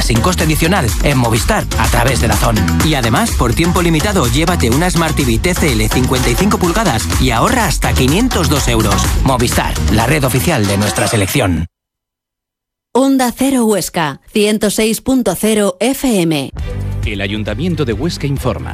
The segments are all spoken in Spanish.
sin coste adicional en Movistar a través de Dazón. Y además, por tiempo limitado, llévate una Smart TV TCL 55 pulgadas y ahorra hasta 502 euros. Movistar, la red oficial de nuestra selección. Onda Cero Huesca, 106.0 FM. El Ayuntamiento de Huesca informa.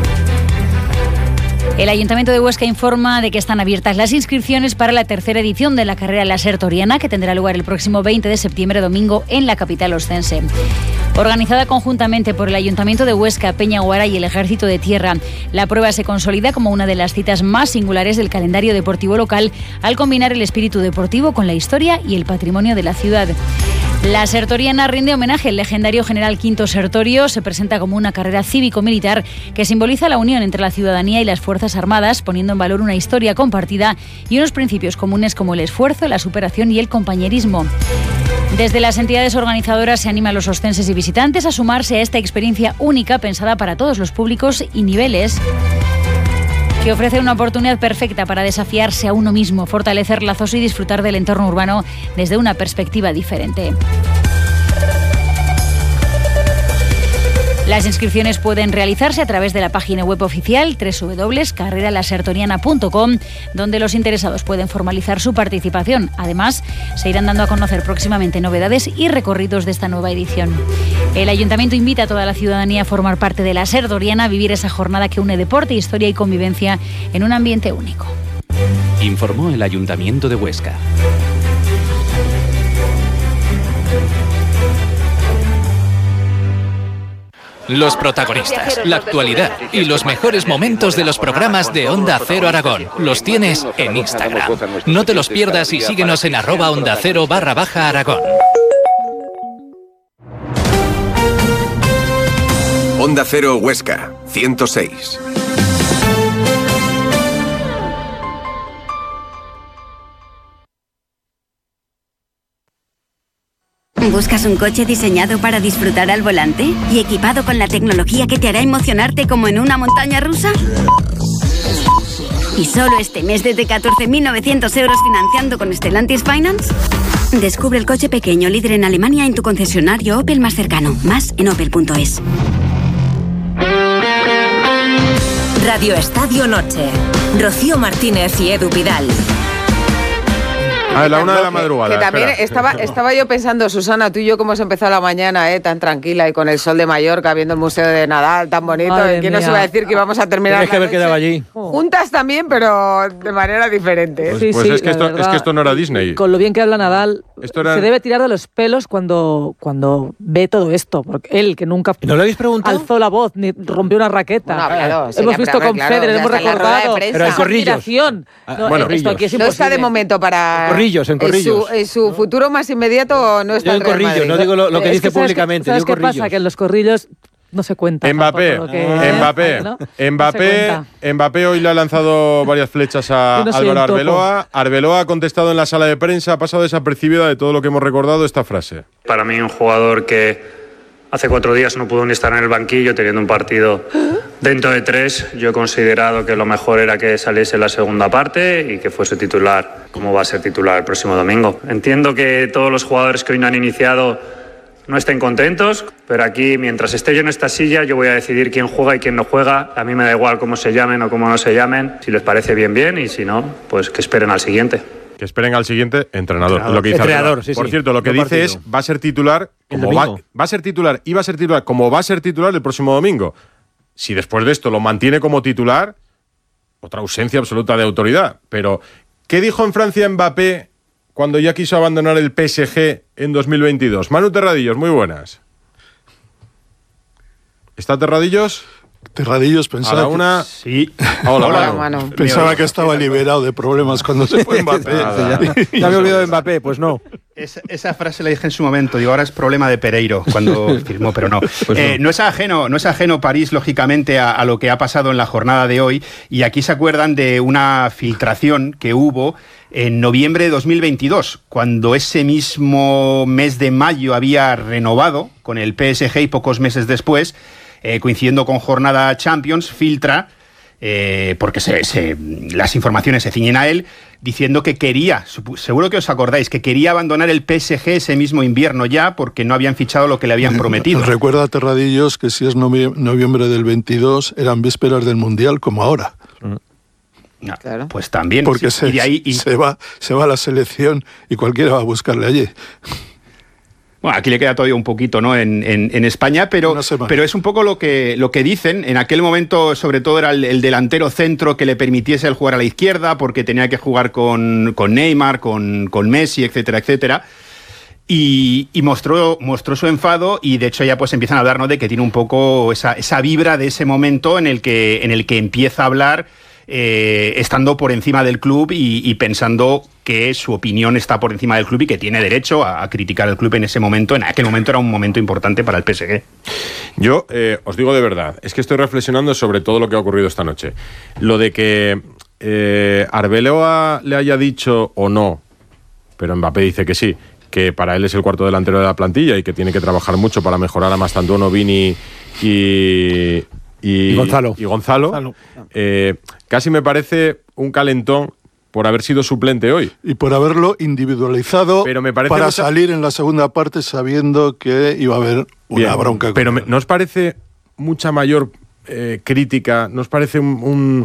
El Ayuntamiento de Huesca informa de que están abiertas las inscripciones para la tercera edición de la carrera láser toriana, que tendrá lugar el próximo 20 de septiembre, domingo, en la capital oscense. Organizada conjuntamente por el Ayuntamiento de Huesca, Peñaguara y el Ejército de Tierra, la prueba se consolida como una de las citas más singulares del calendario deportivo local, al combinar el espíritu deportivo con la historia y el patrimonio de la ciudad. La Sertoriana rinde homenaje al legendario general Quinto Sertorio. Se presenta como una carrera cívico-militar que simboliza la unión entre la ciudadanía y las Fuerzas Armadas, poniendo en valor una historia compartida y unos principios comunes como el esfuerzo, la superación y el compañerismo. Desde las entidades organizadoras se anima a los oscenses y visitantes a sumarse a esta experiencia única pensada para todos los públicos y niveles, que ofrece una oportunidad perfecta para desafiarse a uno mismo, fortalecer lazos y disfrutar del entorno urbano desde una perspectiva diferente. Las inscripciones pueden realizarse a través de la página web oficial www.carreralasertoriana.com, donde los interesados pueden formalizar su participación. Además, se irán dando a conocer próximamente novedades y recorridos de esta nueva edición. El Ayuntamiento invita a toda la ciudadanía a formar parte de la Sertoriana, a vivir esa jornada que une deporte, historia y convivencia en un ambiente único. Informó el Ayuntamiento de Huesca. Los protagonistas, la actualidad y los mejores momentos de los programas de Onda Cero Aragón los tienes en Instagram. No te los pierdas y síguenos en @OndaCero_Aragón. Onda Cero Huesca, 106. ¿Buscas un coche diseñado para disfrutar al volante y equipado con la tecnología que te hará emocionarte como en una montaña rusa? ¿Y solo este mes desde 14.900 euros financiando con Stellantis Finance? Descubre el coche pequeño líder en Alemania en tu concesionario Opel más cercano. Más en opel.es. Radio Estadio Noche. Rocío Martínez y Edu Vidal. A la 1 de la madrugada. Que también estaba yo pensando, Susana, tú y yo cómo hemos empezado la mañana, tan tranquila y con el sol de Mallorca, viendo el Museo de Nadal tan bonito. ¿Quién nos iba a decir que íbamos a terminar Tienes que haber quedado allí. Juntas también, pero de manera diferente? Pues es que esto no era Disney. Con lo bien que habla Nadal, se debe tirar de los pelos cuando ve todo esto. Porque él, que nunca ¿No lo habéis preguntado? alzó la voz ni rompió una raqueta. Bueno, claro, hemos visto con Federer, hemos recordado. Pero en corrillos. Esto aquí es no está de momento para... En corrillos. En su futuro más inmediato no está en corrillos, no digo lo que dice públicamente. ¿Sabes qué pasa? Que en los corrillos no se cuenta. Mbappé hoy le ha lanzado varias flechas a Álvaro Arbeloa. Arbeloa ha contestado en la sala de prensa, ha pasado desapercibida de todo lo que hemos recordado esta frase. Para mí un jugador que hace 4 días no pudo ni estar en el banquillo teniendo un partido dentro de 3. Yo he considerado que lo mejor era que saliese la segunda parte y que fuese titular, como va a ser titular el próximo domingo. Entiendo que todos los jugadores que hoy no han iniciado no estén contentos, pero aquí, mientras esté yo en esta silla, yo voy a decidir quién juega y quién no juega. A mí me da igual cómo se llamen o cómo no se llamen. Si les parece bien, bien, y si no, pues que esperen al siguiente. Que esperen al siguiente entrenador. Lo que dice entrenador, sí, Por cierto, lo que dice es, va a ser titular, va a ser titular y va a ser titular como va a ser titular el próximo domingo. Si después de esto lo mantiene como titular, otra ausencia absoluta de autoridad. Pero, ¿qué dijo en Francia Mbappé cuando ya quiso abandonar el PSG en 2022? Manu Terradillos, muy buenas. ¿Está Terradillos? Terradillos pensaba. A la una. Sí. Hola, Manu. Pensaba que estaba liberado de problemas cuando se fue Mbappé. ¿Ya me he olvidado de Mbappé? Pues no. Esa frase la dije en su momento. Digo, ahora es problema de Pereiro cuando firmó, pero no. Pues no es ajeno París, lógicamente, a lo que ha pasado en la jornada de hoy. Y aquí se acuerdan de una filtración que hubo en noviembre de 2022, cuando ese mismo mes de mayo había renovado con el PSG y pocos meses después, coincidiendo con jornada Champions, filtra porque las informaciones se ciñen a él, diciendo que quería, seguro que os acordáis, que quería abandonar el PSG ese mismo invierno ya porque no habían fichado lo que le habían prometido. Recuerda, Terradillos, que si es noviembre del 22, eran vísperas del Mundial, como ahora. No, claro. Pues también. Porque sí, se va a la selección y cualquiera va a buscarle allí. Bueno, aquí le queda todavía un poquito, ¿no? En España, pero es un poco lo que dicen. En aquel momento, sobre todo, era el delantero centro que le permitiese el jugar a la izquierda, porque tenía que jugar con Neymar, con Messi, etcétera, etcétera. Y mostró su enfado, y de hecho ya pues empiezan a hablar, ¿no?, de que tiene un poco esa vibra de ese momento en el que empieza a hablar estando por encima del club y pensando que su opinión está por encima del club y que tiene derecho a criticar al club en ese momento. En aquel momento era un momento importante para el PSG. Yo os digo de verdad, es que estoy reflexionando sobre todo lo que ha ocurrido esta noche. Lo de que Arbeloa le haya dicho o no, pero Mbappé dice que sí, que para él es el cuarto delantero de la plantilla y que tiene que trabajar mucho para mejorar a Mastantuono, Vini y Gonzalo. Casi me parece un calentón por haber sido suplente hoy. Y por haberlo individualizado, pero me parece para salir en la segunda parte sabiendo que iba a haber una bronca. Pero ¿no os parece mucha mayor crítica? ¿No os parece un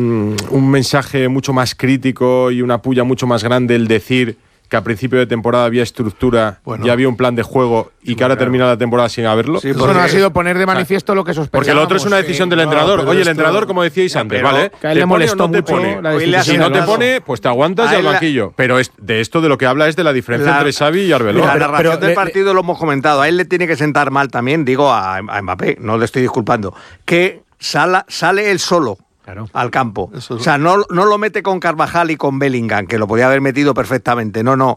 mensaje mucho más crítico y una puya mucho más grande el decir que a principio de temporada había estructura, ya había un plan de juego y que ahora termina la temporada sin haberlo? Sí, eso no ha sido poner de manifiesto lo que sospechábamos. Porque lo otro es una decisión del entrenador. Oye, el entrenador, como decíais antes, ¿vale? Que a él le molestó mucho la decisión. Si no te pone, pues te aguantas y al banquillo. Pero de esto de lo que habla es de la diferencia entre Xavi y Arbeloa. La narración del partido lo hemos comentado. A él le tiene que sentar mal también, digo a Mbappé, no le estoy disculpando, que sale él solo al campo. O sea, no lo mete con Carvajal y con Bellingham, que lo podía haber metido perfectamente. No.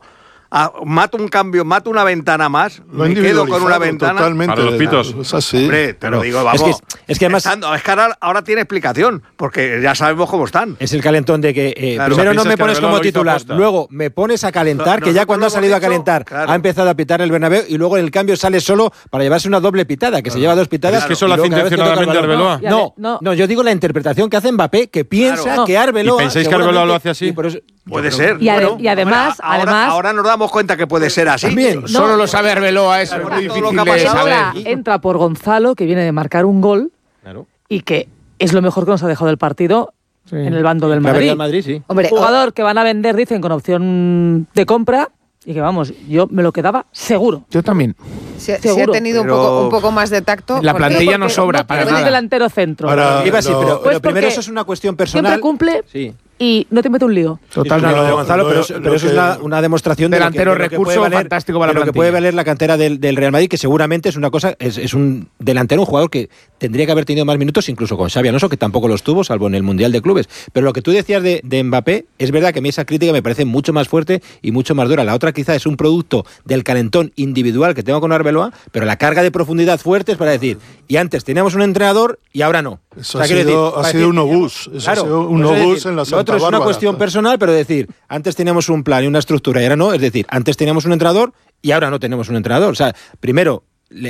Mato un cambio, mato una ventana más, me quedo con una ventana. Totalmente. Para los pitos. Es así. Hombre, te lo digo, vamos. Es que además. Es que ahora tiene explicación, porque ya sabemos cómo están. Es el calentón de que primero no me pones como titular, luego me pones a calentar, que ya cuando ha salido a calentar ha empezado a pitar el Bernabéu y luego en el cambio sale solo para llevarse una doble pitada, que se lleva dos pitadas. ¿Es que eso lo hace intencionadamente Arbeloa? No, yo digo la interpretación que hace Mbappé, que piensa que Arbeloa. ¿Y pensáis que Arbeloa lo hace así? Puede ser. Y además, ahora nos damos cuenta que puede ser así. También. Solo lo sabe Arbeloa, es muy difícil de saber. Ahora entra por Gonzalo, que viene de marcar un gol y que es lo mejor que nos ha dejado el partido en el bando del Madrid. Sí. Hombre, jugador que van a vender, dicen, con opción de compra y que vamos, yo me lo quedaba seguro. Yo también. Si ha tenido un poco más de tacto. La plantilla no sobra para nada. Es delantero centro. Pero primero eso es una cuestión personal. Siempre cumple y no te mete un lío. Totalmente. Gonzalo, pero eso es una demostración de delantero recurso fantástico para la plantilla. Lo que puede valer la cantera del Real Madrid, que seguramente es una cosa, es un delantero, un jugador que tendría que haber tenido más minutos, incluso con Xabi Alonso, que tampoco los tuvo, salvo en el Mundial de Clubes. Pero lo que tú decías de Mbappé, es verdad que a mí esa crítica me parece mucho más fuerte y mucho más dura. La otra quizá es un producto del calentón individual que tengo con Arbeloa, pero la carga de profundidad fuerte es para decir, y antes teníamos un entrenador y ahora no. Eso ha sido un obús. Eso ha sido un obús en la Santa Bárbara. Es una cuestión personal, pero decir, antes teníamos un plan y una estructura y ahora no, es decir, antes teníamos un entrenador y ahora no tenemos un entrenador. O sea, primero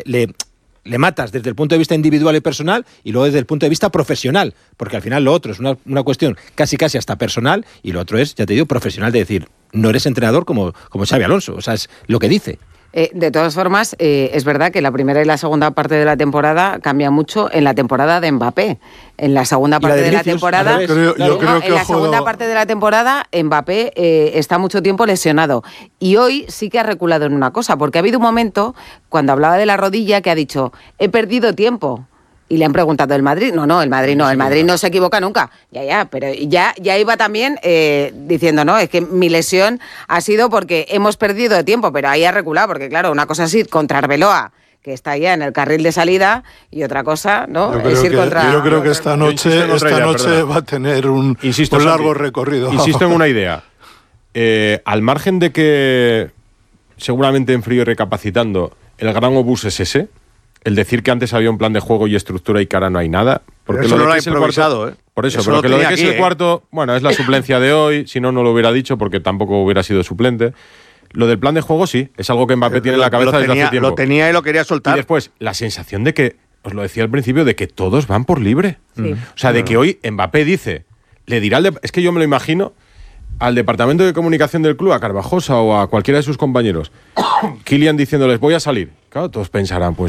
le matas desde el punto de vista individual y personal y luego desde el punto de vista profesional, porque al final lo otro es una cuestión casi hasta personal y lo otro es, ya te digo, profesional, de decir, no eres entrenador como Xabi Alonso, o sea, es lo que dice. De todas formas, es verdad que la primera y la segunda parte de la temporada cambia mucho en la temporada de Mbappé. En la segunda parte de la temporada, segunda parte de la temporada, Mbappé está mucho tiempo lesionado. Y hoy sí que ha reculado en una cosa, porque ha habido un momento, cuando hablaba de la rodilla, que ha dicho, he perdido tiempo. Y le han preguntado, ¿el Madrid? No, el Madrid no se equivoca nunca. Pero ya iba también diciendo, no, es que mi lesión ha sido porque hemos perdido tiempo, pero ahí ha reculado, porque claro, una cosa así contra Arbeloa, que está ya en el carril de salida, y otra cosa, ¿no? Yo creo que esta noche va a tener un largo recorrido. Insisto en una idea. Al margen de que, seguramente en frío y recapacitando, el gran obús es ese, el decir que antes había un plan de juego y estructura y que ahora no hay nada. Porque eso no lo ha improvisado, Por eso pero que lo de que es el cuarto, bueno, es la suplencia de hoy, si no lo hubiera dicho porque tampoco hubiera sido suplente. Lo del plan de juego sí, es algo que Mbappé tiene en la cabeza desde hace tiempo. Lo tenía y lo quería soltar. Y después, la sensación de que os lo decía al principio, de que todos van por libre. Sí. O sea, de que hoy Mbappé dice, le dirá, es que yo me lo imagino, al departamento de comunicación del club, a Carvajosa o a cualquiera de sus compañeros, Kylian diciéndoles, voy a salir. Claro, todos pensarán, pues